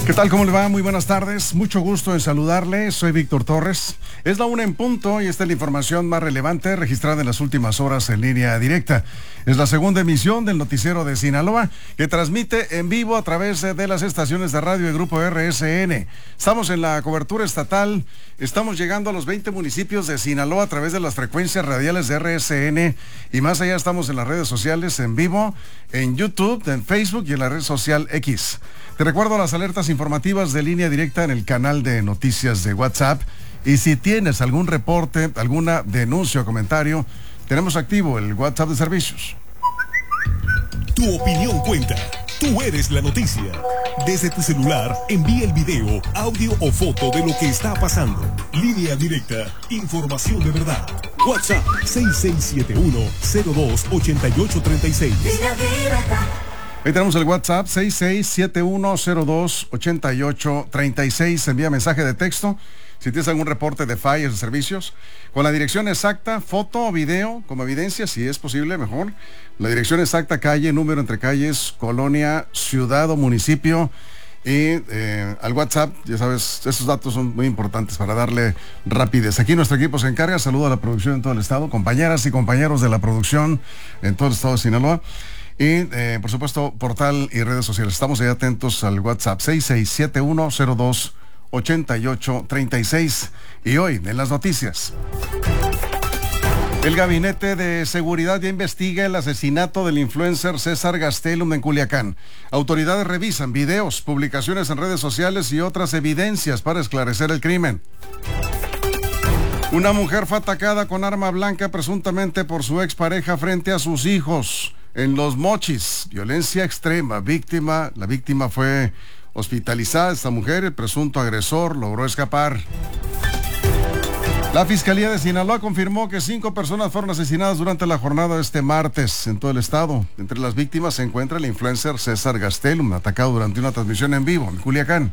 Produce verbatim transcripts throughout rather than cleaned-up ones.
¿Qué tal? ¿Cómo le va? Muy buenas tardes. Mucho gusto en saludarle. Soy Víctor Torres. Es la una en punto y esta es la información más relevante registrada en las últimas horas en línea directa. Es la segunda emisión del noticiero de Sinaloa que transmite en vivo a través de las estaciones de radio del Grupo R S N. Estamos en la cobertura estatal. Estamos llegando a los veinte municipios de Sinaloa a través de las frecuencias radiales de R S N y más allá estamos en las redes sociales en vivo, en YouTube, en Facebook y en la red social X. Te recuerdo las alertas informativas de línea directa en el canal de noticias de WhatsApp. Y si tienes algún reporte, alguna denuncia o comentario, tenemos activo el WhatsApp de servicios. Tu opinión cuenta. Tú eres la noticia. Desde tu celular, envía el video, audio o foto de lo que está pasando. Línea directa. Información de verdad. WhatsApp seis seis siete uno cero dos ocho ocho tres seis. Ahí tenemos el WhatsApp seis seis siete uno cero dos ocho ocho tres seis. Envía mensaje de texto si tienes algún reporte de fallas de servicios con la dirección exacta, foto o video como evidencia, si es posible, mejor. La dirección exacta, calle, número entre calles, colonia, ciudad o municipio. Y eh, al WhatsApp, ya sabes, esos datos son muy importantes para darle rapidez. Aquí nuestro equipo se encarga. Saludo a la producción en todo el estado, compañeras y compañeros de la producción en todo el estado de Sinaloa. Y, eh, por supuesto, portal y redes sociales. Estamos ahí atentos al WhatsApp seis seis siete uno cero dos ocho ocho tres seis. Y hoy, en las noticias, el Gabinete de Seguridad ya investiga el asesinato del influencer César Gastelum en Culiacán. Autoridades revisan videos, publicaciones en redes sociales y otras evidencias para esclarecer el crimen. Una mujer fue atacada con arma blanca presuntamente por su expareja frente a sus hijos en Los Mochis. Violencia extrema. Víctima, la víctima fue hospitalizada. Esta mujer, el presunto agresor, logró escapar. La Fiscalía de Sinaloa confirmó que cinco personas fueron asesinadas durante la jornada de este martes en todo el estado. Entre las víctimas se encuentra el influencer César Gastelum, atacado durante una transmisión en vivo en Culiacán.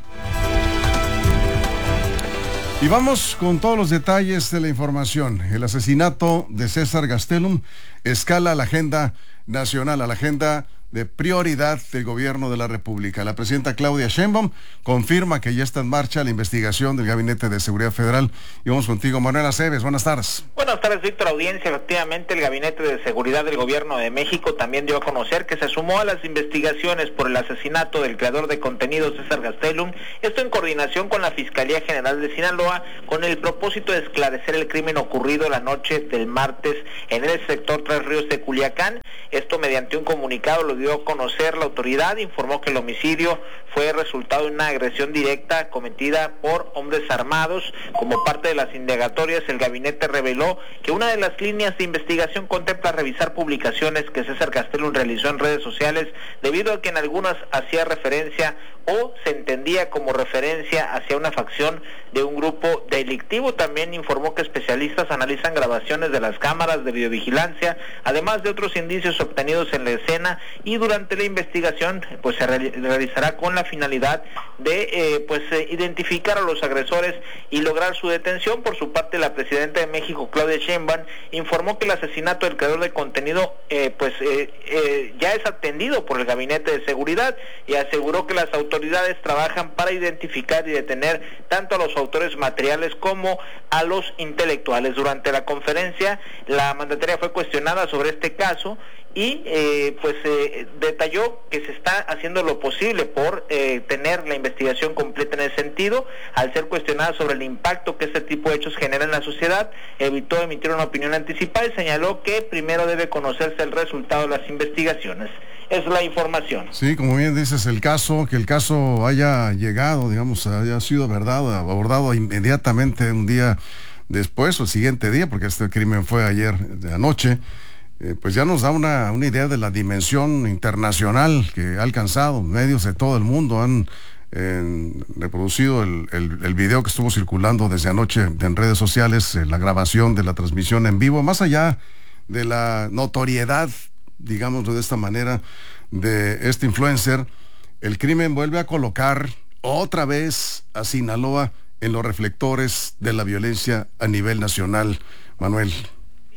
Y vamos con todos los detalles de la información. El asesinato de César Gastelum escala a la agenda nacional, a la agenda de prioridad del gobierno de la República. La presidenta Claudia Sheinbaum confirma que ya está en marcha la investigación del Gabinete de Seguridad Federal. Y vamos contigo, Manuel Aceves. Buenas tardes. Buenas tardes, Víctor, audiencia. Efectivamente, el Gabinete de Seguridad del Gobierno de México también dio a conocer que se sumó a las investigaciones por el asesinato del creador de contenido César Gastelum, esto en coordinación con la Fiscalía General de Sinaloa, con el propósito de esclarecer el crimen ocurrido la noche del martes en el sector Tres Ríos de Culiacán. Esto mediante un comunicado lo dio a conocer la autoridad, informó que el homicidio fue resultado de una agresión directa cometida por hombres armados. Como parte de las indagatorias, el gabinete reveló que una de las líneas de investigación contempla revisar publicaciones que César Gastelum realizó en redes sociales, debido a que en algunas hacía referencia o se entendía como referencia hacia una facción de un grupo delictivo. También informó que especialistas analizan grabaciones de las cámaras de videovigilancia, además de otros indicios obtenidos en la escena, y durante la investigación pues se re- realizará con la finalidad de eh, pues eh, identificar a los agresores y lograr su detención. Por su parte, la presidenta de México, Claudia Sheinbaum, informó que el asesinato del creador de contenido eh, pues eh, eh, ya es atendido por el Gabinete de Seguridad, y aseguró que las autoridades trabajan para identificar y detener tanto a los autores materiales como a los intelectuales. Durante la conferencia, la mandataria fue cuestionada sobre este caso y eh, pues eh, detalló que se está haciendo lo posible por eh, tener la investigación completa en ese sentido. Al ser cuestionada sobre el impacto que este tipo de hechos genera en la sociedad, evitó emitir una opinión anticipada y señaló que primero debe conocerse el resultado de las investigaciones. Es la información. Sí, como bien dices, el caso, que el caso haya llegado, digamos, haya sido verdad, abordado inmediatamente un día después o el siguiente día, porque este crimen fue ayer de anoche. Eh, pues ya nos da una, una idea de la dimensión internacional que ha alcanzado. Medios de todo el mundo han eh, reproducido el, el, el video que estuvo circulando desde anoche en redes sociales, eh, la grabación de la transmisión en vivo. Más allá de la notoriedad, digámoslo de esta manera, de este influencer, el crimen vuelve a colocar otra vez a Sinaloa en los reflectores de la violencia a nivel nacional. Manuel.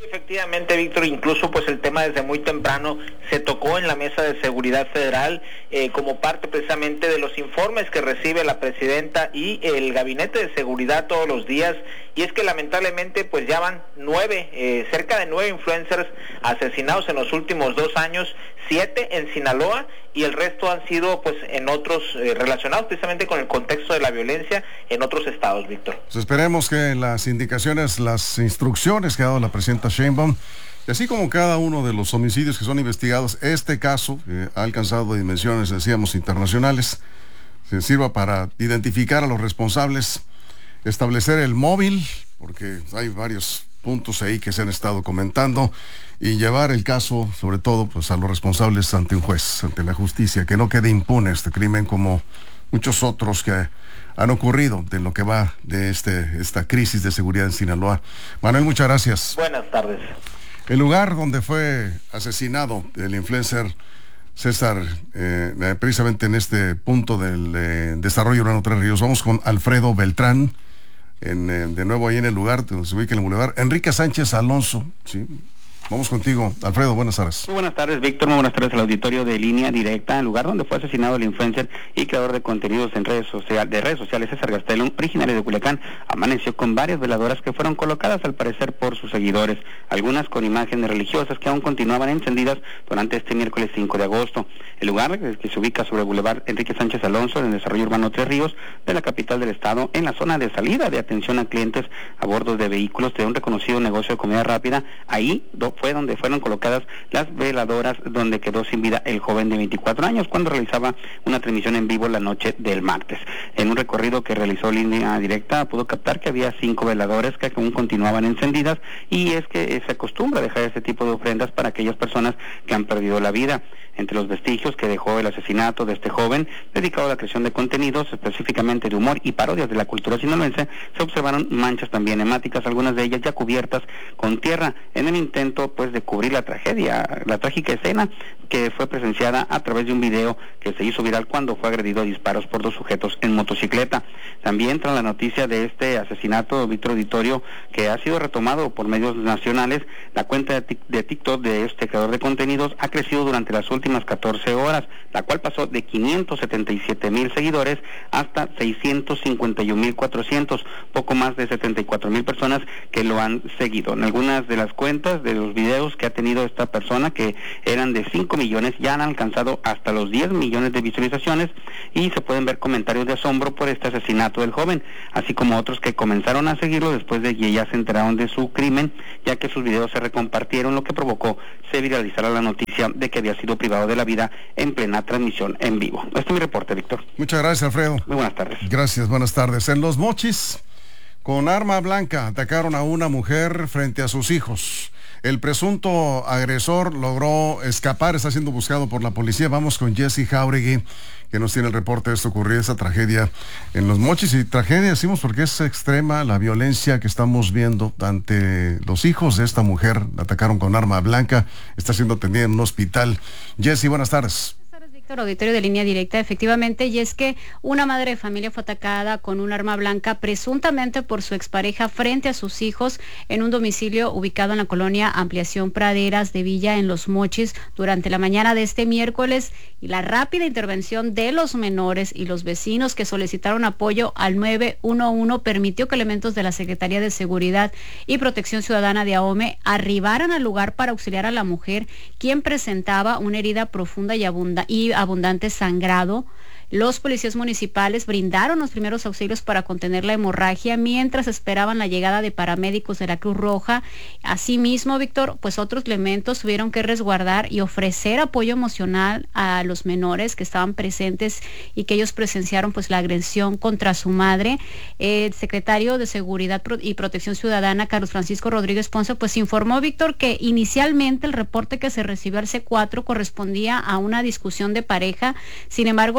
Efectivamente, Víctor, incluso pues el tema desde muy temprano se tocó en la Mesa de Seguridad Federal eh, como parte precisamente de los informes que recibe la presidenta y el Gabinete de Seguridad todos los días, y es que lamentablemente pues ya van nueve, eh, cerca de nueve influencers asesinados en los últimos dos años, siete en Sinaloa y el resto han sido pues en otros, eh, relacionados precisamente con el contexto de la violencia en otros estados, Víctor. Pues esperemos que las indicaciones, las instrucciones que ha dado la presidenta Sheinbaum, y así como cada uno de los homicidios que son investigados, este caso eh, ha alcanzado dimensiones, decíamos, internacionales, se sirva para identificar a los responsables, establecer el móvil, porque hay varios puntos ahí que se han estado comentando, y llevar el caso, sobre todo, pues a los responsables ante un juez, ante la justicia, que no quede impune este crimen como muchos otros que han ocurrido de lo que va de este esta crisis de seguridad en Sinaloa. Manuel, muchas gracias. Buenas tardes. El lugar donde fue asesinado el influencer César, eh, precisamente en este punto del eh, desarrollo urbano Tres Ríos. Vamos con Alfredo Beltrán, en, eh, de nuevo ahí en el lugar donde se ubica el bulevar Enrique Sánchez Alonso, ¿sí? Vamos contigo, Alfredo, buenas tardes. Muy buenas tardes, Víctor, muy buenas tardes al auditorio de Línea Directa, el lugar donde fue asesinado el influencer y creador de contenidos en redes sociales, de redes sociales, César Gastelum, originario de Culiacán, amaneció con varias veladoras que fueron colocadas al parecer por sus seguidores, algunas con imágenes religiosas que aún continuaban encendidas durante este miércoles cinco de agosto. El lugar, que se ubica sobre el bulevar Enrique Sánchez Alonso, en el desarrollo urbano Tres Ríos, de la capital del estado, en la zona de salida de atención a clientes a bordo de vehículos de un reconocido negocio de comida rápida. Ahí do, fue donde fueron colocadas las veladoras donde quedó sin vida el joven de veinticuatro años cuando realizaba una transmisión en vivo la noche del martes. En un recorrido que realizó Línea Directa pudo captar que había cinco veladoras que aún continuaban encendidas, y es que se acostumbra dejar este tipo de ofrendas para aquellas personas que han perdido la vida. Entre los vestigios que dejó el asesinato de este joven, dedicado a la creación de contenidos, específicamente de humor y parodias de la cultura sinaloense, se observaron manchas también hemáticas, algunas de ellas ya cubiertas con tierra, en el intento pues de cubrir la tragedia, la trágica escena que fue presenciada a través de un video que se hizo viral cuando fue agredido a disparos por dos sujetos en motocicleta. También tras la noticia de este asesinato, Víctor Auditorio, que ha sido retomado por medios nacionales, la cuenta de TikTok de este creador de contenidos ha crecido durante las últimas catorce horas, la cual pasó de quinientos setenta y siete mil seguidores hasta seiscientos cincuenta y un mil cuatrocientos, poco más de setenta y cuatro mil personas que lo han seguido. En algunas de las cuentas de los videos que ha tenido esta persona, que eran de cinco millones, ya han alcanzado hasta los diez millones de visualizaciones, y se pueden ver comentarios de asombro por este asesinato del joven, así como otros que comenzaron a seguirlo después de que ya se enteraron de su crimen, ya que sus videos se recompartieron, lo que provocó se viralizara la noticia de que había sido privado de la vida en plena transmisión en vivo. Este es mi reporte, Víctor. Muchas gracias, Alfredo. Muy buenas tardes. Gracias, buenas tardes. En Los Mochis, con arma blanca, atacaron a una mujer frente a sus hijos. El presunto agresor logró escapar, está siendo buscado por la policía. Vamos con Jesse Jauregui, que nos tiene el reporte de esto ocurrido, esa tragedia en Los Mochis. Y tragedia decimos porque es extrema la violencia que estamos viendo ante los hijos de esta mujer. La atacaron con arma blanca, está siendo atendida en un hospital. Jesse, buenas tardes. Auditorio de Línea Directa, efectivamente, y es que una madre de familia fue atacada con un arma blanca presuntamente por su expareja frente a sus hijos en un domicilio ubicado en la colonia Ampliación Praderas de Villa en Los Mochis durante la mañana de este miércoles, y la rápida intervención de los menores y los vecinos que solicitaron apoyo al nueve uno uno permitió que elementos de la Secretaría de Seguridad y Protección Ciudadana de AHOME arribaran al lugar para auxiliar a la mujer, quien presentaba una herida profunda y abunda y abundante sangrado. Los policías municipales brindaron los primeros auxilios para contener la hemorragia mientras esperaban la llegada de paramédicos de la Cruz Roja. Asimismo, Víctor, pues otros elementos tuvieron que resguardar y ofrecer apoyo emocional a los menores que estaban presentes y que ellos presenciaron pues la agresión contra su madre. El secretario de Seguridad y Protección Ciudadana, Carlos Francisco Rodríguez Ponce, pues informó, Víctor, que inicialmente el reporte que se recibió al C cuatro correspondía a una discusión de pareja. Sin embargo, fue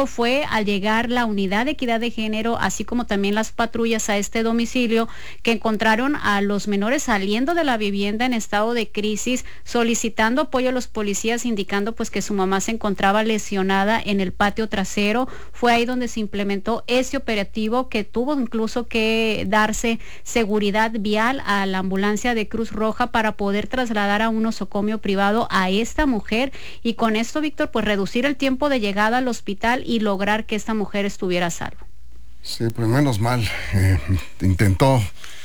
al llegar la unidad de equidad de género, así como también las patrullas a este domicilio, que encontraron a los menores saliendo de la vivienda en estado de crisis, solicitando apoyo a los policías, indicando pues que su mamá se encontraba lesionada en el patio trasero. Fue ahí donde se implementó ese operativo que tuvo incluso que darse seguridad vial a la ambulancia de Cruz Roja para poder trasladar a un nosocomio privado a esta mujer, y con esto, Víctor, pues reducir el tiempo de llegada al hospital y lograr que esta mujer estuviera a salvo. Sí, pues menos mal, eh, intentó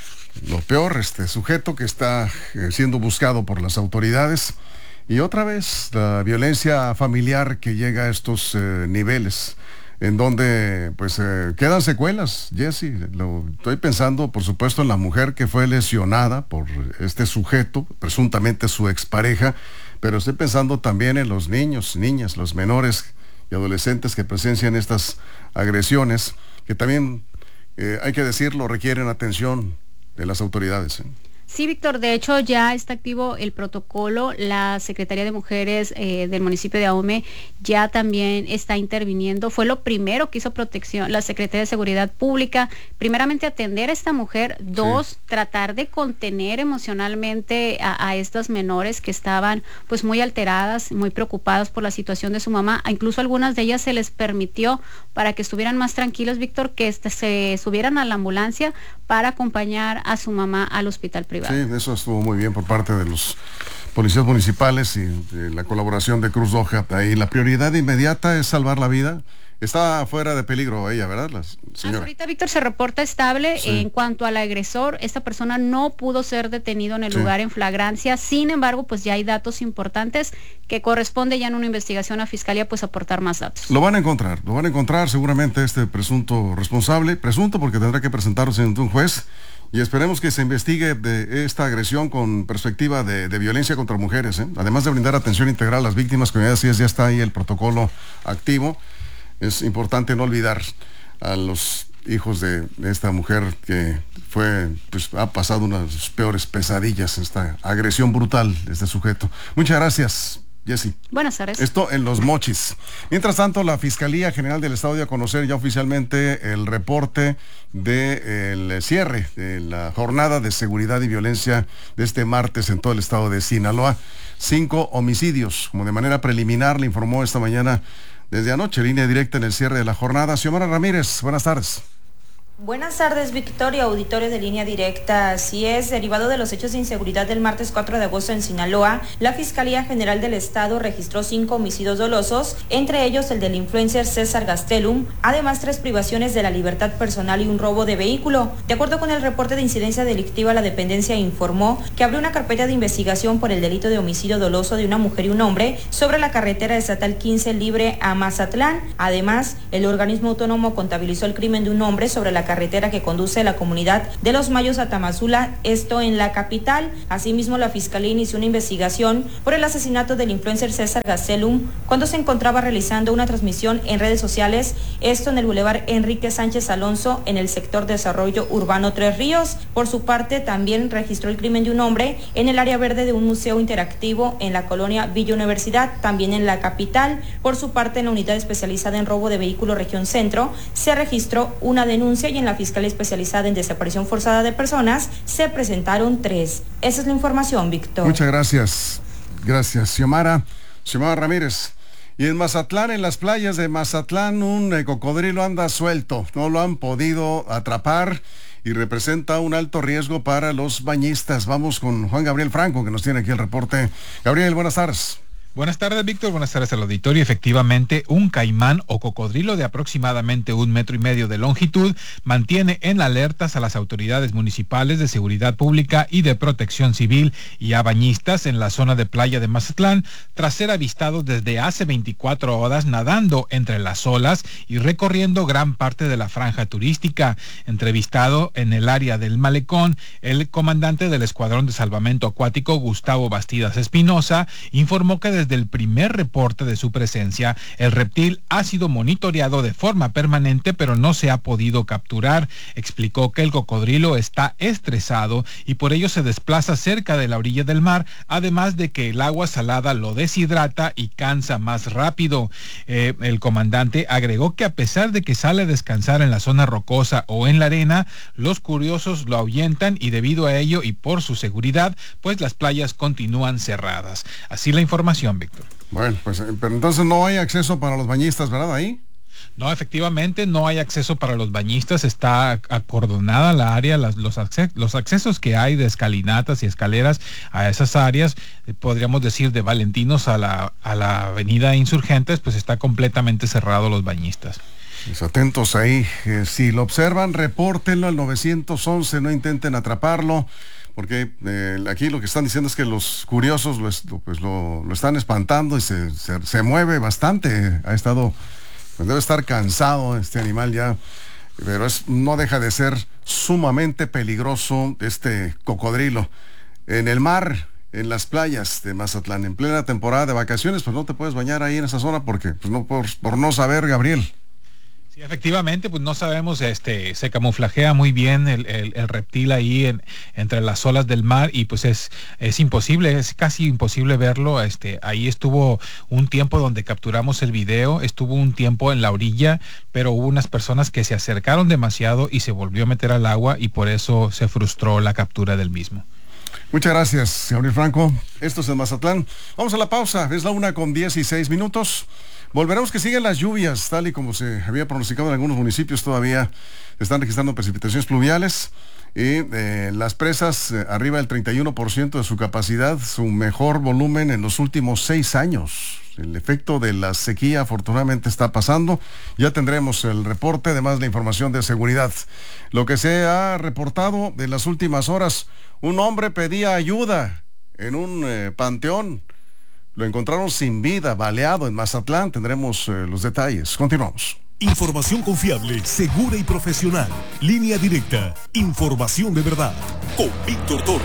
lo peor, este sujeto que está eh, siendo buscado por las autoridades, y otra vez la violencia familiar que llega a estos eh, niveles, en donde pues eh, quedan secuelas, Jessy. Lo estoy pensando, por supuesto, en la mujer que fue lesionada por este sujeto, presuntamente su expareja, pero estoy pensando también en los niños, niñas, los menores y adolescentes que presencian estas agresiones, que también, eh, hay que decirlo, requieren atención de las autoridades, ¿eh? Sí, Víctor, de hecho ya está activo el protocolo. La Secretaría de Mujeres eh, del municipio de Ahome ya también está interviniendo. Fue lo primero que hizo protección, la Secretaría de Seguridad Pública. Primeramente, atender a esta mujer. Dos, sí. tratar de contener emocionalmente a, a estas menores que estaban pues muy alteradas, muy preocupadas por la situación de su mamá. Incluso algunas de ellas se les permitió, para que estuvieran más tranquilos, Víctor, que este, se subieran a la ambulancia para acompañar a su mamá al hospital privado. Sí, eso estuvo muy bien por parte de los policías municipales y de la colaboración de Cruz Roja. Ahí la prioridad inmediata es salvar la vida. Está fuera de peligro ella, ¿verdad, la señora? Ahorita, Víctor, se reporta estable. Sí. En cuanto al agresor, esta persona no pudo ser detenido en el sí. lugar en flagrancia. Sin embargo, pues ya hay datos importantes que corresponde ya en una investigación a Fiscalía pues aportar más datos. Lo van a encontrar, lo van a encontrar seguramente este presunto responsable, presunto porque tendrá que presentarse ante un juez, y esperemos que se investigue de esta agresión con perspectiva de, de violencia contra mujeres, ¿eh? Además de brindar atención integral a las víctimas, como ya decías, ya está ahí el protocolo activo. Es importante no olvidar a los hijos de, de esta mujer que fue, pues ha pasado unas de sus peores pesadillas, esta agresión brutal de este sujeto. Muchas gracias, Jessy. Buenas tardes. Esto en Los Mochis. Mientras tanto, la Fiscalía General del Estado dio a conocer ya oficialmente el reporte del cierre de la jornada de seguridad y violencia de este martes en todo el estado de Sinaloa. Cinco homicidios, como de manera preliminar le informó esta mañana desde anoche, Línea Directa, en el cierre de la jornada. Xiomara Ramírez, buenas tardes. Buenas tardes, Victoria, auditorio de Línea Directa. Así es, derivado de los hechos de inseguridad del martes cuatro de agosto en Sinaloa, la Fiscalía General del Estado registró cinco homicidios dolosos, entre ellos el del influencer César Gastelum, además tres privaciones de la libertad personal y un robo de vehículo. De acuerdo con el reporte de incidencia delictiva, la dependencia informó que abrió una carpeta de investigación por el delito de homicidio doloso de una mujer y un hombre sobre la carretera estatal quince libre a Mazatlán. Además, el organismo autónomo contabilizó el crimen de un hombre sobre la carretera que conduce a la comunidad de Los Mayos a Tamazula, esto en la capital. Asimismo, la Fiscalía inició una investigación por el asesinato del influencer César Gastelum cuando se encontraba realizando una transmisión en redes sociales, esto en el Boulevard Enrique Sánchez Alonso, en el sector Desarrollo Urbano Tres Ríos. Por su parte, también registró el crimen de un hombre en el área verde de un museo interactivo en la colonia Villa Universidad, también en la capital. Por su parte, en la unidad especializada en robo de vehículos región centro, se registró una denuncia y en la Fiscalía Especializada en Desaparición Forzada de Personas se presentaron tres. Esa es la información, Víctor. Muchas gracias. Gracias, Xiomara. Xiomara Ramírez. Y en Mazatlán, en las playas de Mazatlán, un eh, cocodrilo anda suelto. No lo han podido atrapar y representa un alto riesgo para los bañistas. Vamos con Juan Gabriel Franco, que nos tiene aquí el reporte. Gabriel, buenas tardes. Buenas tardes, Víctor. Buenas tardes al auditorio. Efectivamente, un caimán o cocodrilo de aproximadamente un metro y medio de longitud mantiene en alertas a las autoridades municipales de seguridad pública y de protección civil y a bañistas en la zona de playa de Mazatlán tras ser avistado desde hace veinticuatro horas nadando entre las olas y recorriendo gran parte de la franja turística. Entrevistado en el área del malecón, el comandante del Escuadrón de Salvamento Acuático, Gustavo Bastidas Espinosa, informó que desde el primer reporte de su presencia, el reptil ha sido monitoreado de forma permanente, pero no se ha podido capturar. Explicó que el cocodrilo está estresado y por ello se desplaza cerca de la orilla del mar, además de que el agua salada lo deshidrata y cansa más rápido. Eh, el comandante agregó que a pesar de que sale a descansar en la zona rocosa o en la arena, los curiosos lo ahuyentan y debido a ello y por su seguridad, pues las playas continúan cerradas. Así la información, Víctor. Bueno, pues pero entonces no hay acceso para los bañistas, ¿verdad? Ahí. No, efectivamente no hay acceso para los bañistas, está acordonada la área, las, los, accesos, los accesos que hay de escalinatas y escaleras a esas áreas, eh, podríamos decir de Valentinos a la, a la avenida Insurgentes, pues está completamente cerrado los bañistas. Pues atentos ahí, eh, si lo observan, repórtenlo al nueve once, no intenten atraparlo, porque eh, aquí lo que están diciendo es que los curiosos lo, pues lo, lo están espantando y se, se, se mueve bastante, ha estado, pues debe estar cansado este animal ya, pero es, no deja de ser sumamente peligroso este cocodrilo. En el mar, en las playas de Mazatlán, en plena temporada de vacaciones, pues no te puedes bañar ahí en esa zona porque, pues no, por, por no saber, Gabriel. Sí, efectivamente, pues no sabemos, este, se camuflajea muy bien el, el, el reptil ahí en, entre las olas del mar y pues es, es imposible, es casi imposible verlo. Este, ahí estuvo un tiempo donde capturamos el video, estuvo un tiempo en la orilla, pero hubo unas personas que se acercaron demasiado y se volvió a meter al agua y por eso se frustró la captura del mismo. Muchas gracias, Gabriel Franco. Esto es en Mazatlán. Vamos a la pausa, es la una con dieciséis minutos. Volveremos que siguen las lluvias, tal y como se había pronosticado en algunos municipios, todavía están registrando precipitaciones pluviales y eh, las presas eh, arriba del treinta y uno por ciento de su capacidad, su mejor volumen en los últimos seis años. El efecto de la sequía afortunadamente está pasando. Ya tendremos el reporte, además la información de seguridad. Lo que se ha reportado en las últimas horas, un hombre pedía ayuda en un eh, panteón. Lo encontraron sin vida, baleado en Mazatlán. Tendremos eh, los detalles. Continuamos. Información confiable, segura y profesional. Línea directa. Información de verdad. Con Víctor Toro.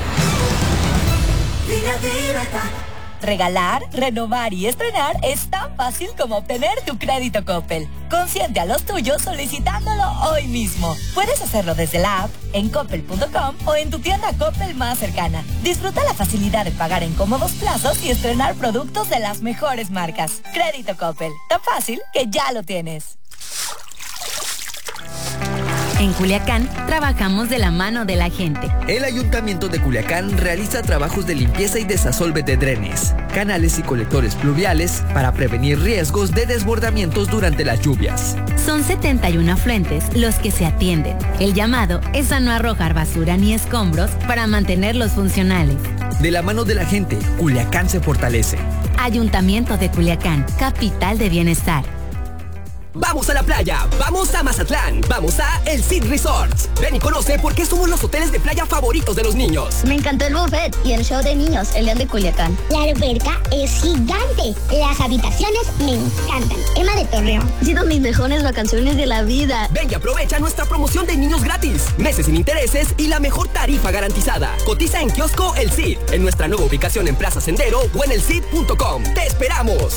Línea directa. Regalar, renovar y estrenar es tan fácil como obtener tu crédito Coppel. Consiente a los tuyos solicitándolo hoy mismo. Puedes hacerlo desde la app, en coppel punto com o en tu tienda Coppel más cercana. Disfruta la facilidad de pagar en cómodos plazos y estrenar productos de las mejores marcas. Crédito Coppel, tan fácil que ya lo tienes. En Culiacán, trabajamos de la mano de la gente. El Ayuntamiento de Culiacán realiza trabajos de limpieza y desasolve de drenes, canales y colectores pluviales para prevenir riesgos de desbordamientos durante las lluvias. Son setenta y uno afluentes los que se atienden. El llamado es a no arrojar basura ni escombros para mantenerlos funcionales. De la mano de la gente, Culiacán se fortalece. Ayuntamiento de Culiacán, capital de bienestar. Vamos a la playa, vamos a Mazatlán, vamos a El Cid Resorts. Ven y conoce por qué somos los hoteles de playa favoritos de los niños. Me encantó el buffet y el show de niños, el León de Culiacán. La alberca es gigante, las habitaciones me encantan. Emma de Torreón. Ha sido mis mejores vacaciones de la vida. Ven y aprovecha nuestra promoción de niños gratis, meses sin intereses y la mejor tarifa garantizada. Cotiza en kiosco El Cid, en nuestra nueva ubicación en Plaza Sendero o en el cid punto com. ¡Te esperamos!